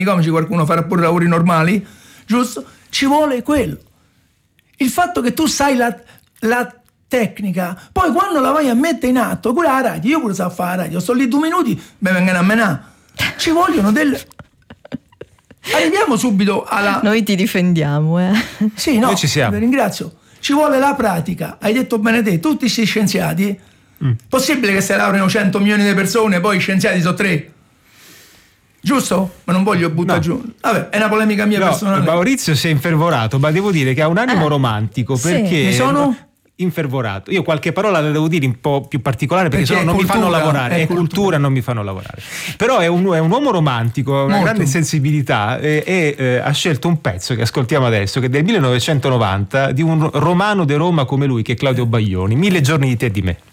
comici, qualcuno farà pure lavori normali, giusto? Ci vuole quello. Il fatto che tu sai la tecnica, poi quando la vai a mettere in atto, quella la radio, io pure so fare la radio, sto lì 2 minuti, mi vengono a menare. Ci vogliono delle... Arriviamo subito alla... Noi ti difendiamo, Sì, no, noi ci siamo. Vi ringrazio. Ci vuole la pratica. Hai detto bene te, tutti questi scienziati, possibile che si laureino 100 milioni di persone, poi gli scienziati sono 3? Giusto? Ma non voglio buttare giù. Vabbè, è una polemica mia personale. Maurizio si è infervorato, ma devo dire che ha un animo romantico, perché mi sono infervorato. Io qualche parola la devo dire un po' più particolare, perché sennò non mi fanno lavorare. È cultura, non mi fanno lavorare. Però è un uomo romantico, ha una grande sensibilità e ha scelto un pezzo che ascoltiamo adesso, che è del 1990, di un romano di Roma come lui, che è Claudio Baglioni, 1000 giorni di te e di me.